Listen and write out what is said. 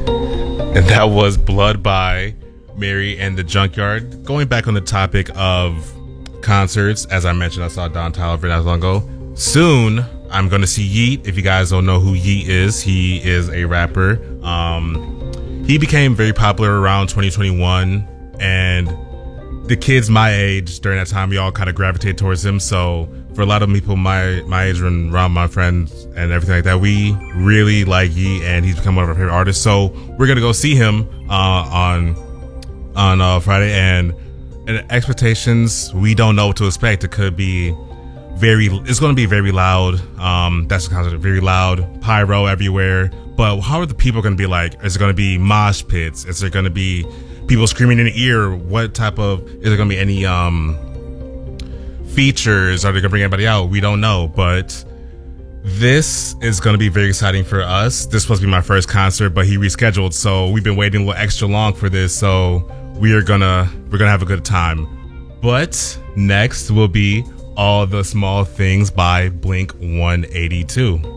And that was Blood by Mary and the Junkyard. Going back on the topic of concerts, as I mentioned, I saw Don Toliver not long ago. Soon, I'm going to see Yeat. If you guys don't know who Yeat is, he is a rapper. He became very popular around 2021, and the kids my age during that time, we all kind of gravitated towards him. So for a lot of people my age and around my friends and everything like that, we really like Yeat, and he's become one of our favorite artists. So we're gonna go see him on Friday, and expectations, we don't know what to expect. It could be it's going to be very loud. That's the concert, very loud, pyro everywhere. But how are the people going to be like? Is it going to be mosh pits? Is there going to be people screaming in the ear? What type of, is there going to be any features? Are they going to bring anybody out? We don't know, but this is going to be very exciting for us. This was supposed to be my first concert, but he rescheduled, so we've been waiting a little extra long for this. So we're gonna have a good time. But next will be All the Small Things by Blink 182.